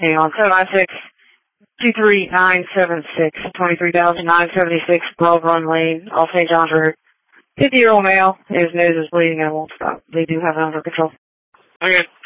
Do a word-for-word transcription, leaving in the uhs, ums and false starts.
Hang on, seven nine six, two three nine seven six, twenty-three thousand nine hundred seventy-six, Broad Run Lane, off Saint John's Road. fifty-year-old male, his nose is bleeding and won't stop. They do have it under control. Okay.